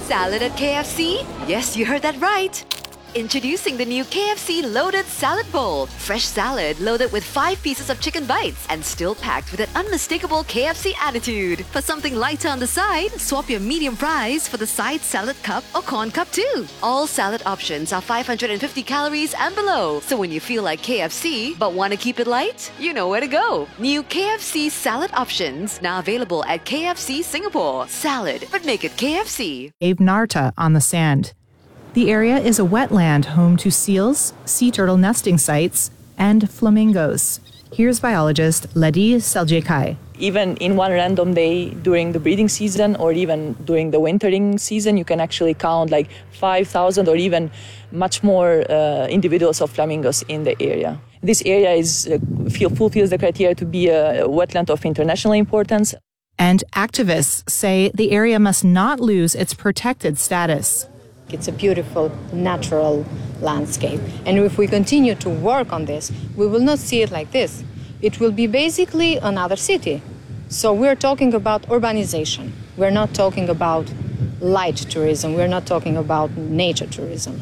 Salad at KFC? Yes, you heard that right. Introducing the new KFC Loaded Salad Bowl. Fresh salad loaded with 5 pieces of chicken bites and still packed with an unmistakable KFC attitude. For something lighter on the side, swap your medium fries for the side salad cup or corn cup too. All salad options are 550 calories and below. So when you feel like KFC but want to keep it light, you know where to go. New KFC salad options now available at KFC Singapore. Salad, but make it KFC. Cave Narta on the sand. The area is a wetland home to seals, sea turtle nesting sites, and flamingos. Here's biologist Ledi Seljekai. Even in one random day during the breeding season or even during the wintering season, you can actually count like 5,000 or even much more individuals of flamingos in the area. This area fulfills the criteria to be a wetland of international importance. And activists say the area must not lose its protected status. It's a beautiful, natural landscape. And if we continue to work on this, we will not see it like this. It will be basically another city. So we're talking about urbanization. We're not talking about light tourism. We're not talking about nature tourism.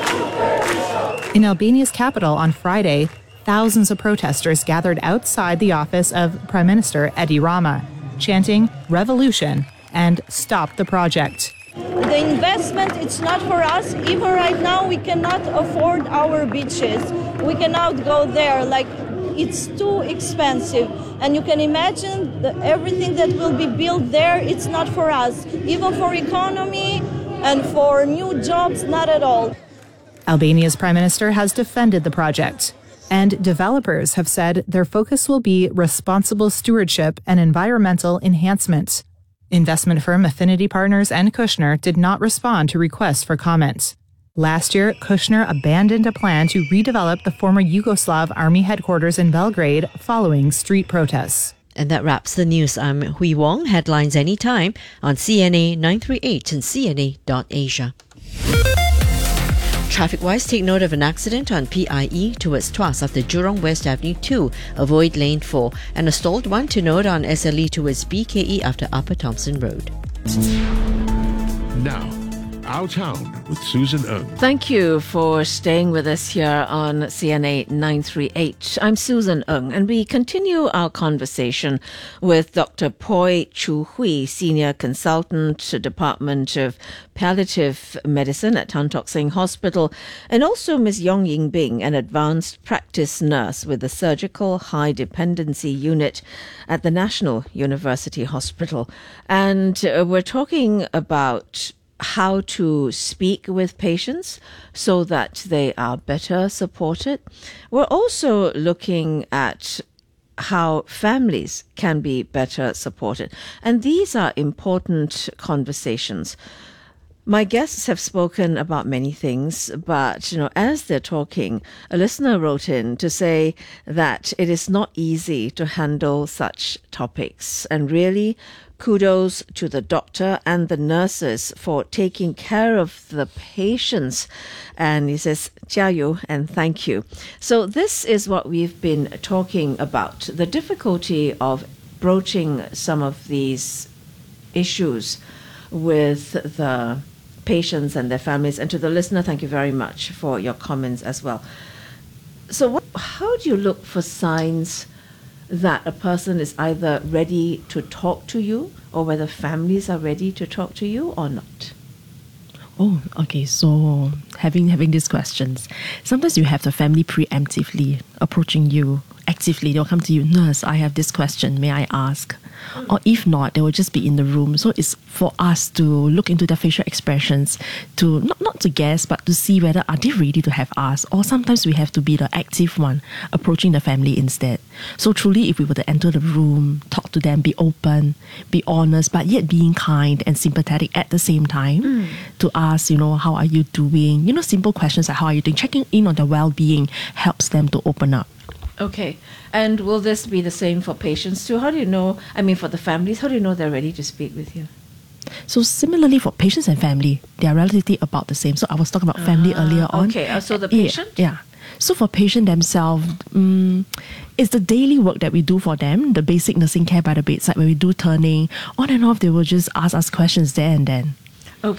In Albania's capital on Friday, thousands of protesters gathered outside the office of Prime Minister Edi Rama, chanting "Revolution" and "Stop the project." The investment, it's not for us. Even right now, we cannot afford our beaches. We cannot go there. It's too expensive. And you can imagine everything that will be built there, it's not for us. Even for economy and for new jobs, not at all. Albania's prime minister has defended the project. And developers have said their focus will be responsible stewardship and environmental enhancement. Investment firm Affinity Partners and Kushner did not respond to requests for comment. Last year, Kushner abandoned a plan to redevelop the former Yugoslav army headquarters in Belgrade following street protests. And that wraps the news. I'm Hui Wong. Headlines anytime on CNA 938 and CNA.Asia. Traffic-wise, take note of an accident on PIE towards Tuas after Jurong West Avenue 2. Avoid lane 4. And a stalled one to note on SLE towards BKE after Upper Thompson Road. Now, Our Town with Susan Ng. Thank you for staying with us here on CNA 938. I'm Susan Ng, and we continue our conversation with Dr. Poi Chu Hui, Senior Consultant, Department of Palliative Medicine at Tan Tock Seng Hospital, and also Ms. Yong Ying Bing, an advanced practice nurse with the Surgical High Dependency Unit at the National University Hospital. And we're talking about how to speak with patients so that they are better supported. We're also looking at how families can be better supported. And these are important conversations. My guests have spoken about many things, but, as they're talking, a listener wrote in to say that it is not easy to handle such topics. And really, kudos to the doctor and the nurses for taking care of the patients. And he says, 加油 and thank you. So this is what we've been talking about, the difficulty of broaching some of these issues with the patients and their families. And to the listener, thank you very much for your comments as well. So how do you look for signs that a person is either ready to talk to you or whether families are ready to talk to you or not? Oh, okay. So having these questions, sometimes you have the family preemptively approaching you actively. They'll come to you, nurse, I have this question, may I ask? Or if not, they will just be in the room. So it's for us to look into their facial expressions, to not to guess, but to see whether are they ready to have us. Or sometimes we have to be the active one approaching the family instead. So truly, if we were to enter the room, talk to them, be open, be honest, but yet being kind and sympathetic at the same time, to ask, how are you doing? Simple questions like how are you doing? Checking in on their well-being helps them to open up. Okay. And will this be the same for patients too? How do you know, for the families, how do you know they're ready to speak with you? So similarly for patients and family, they are relatively about the same. So I was talking about family earlier on. Okay, so the patient? Yeah. So for patient themselves, it's the daily work that we do for them, the basic nursing care by the bedside, when we do turning, on and off, they will just ask us questions there and then.